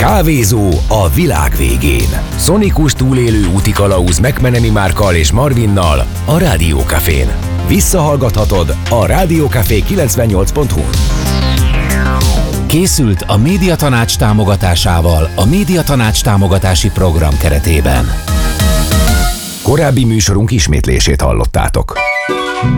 Kávézó a világ végén. Szonikus túlélő útikalauz McMenemy Márkkal és Marvinnal a Rádió Cafén. Visszahallgathatod a rádiócafé 98.hu-n. Készült a Médiatanács támogatásával a Médiatanács támogatási program keretében. Korábbi műsorunk ismétlését hallottátok.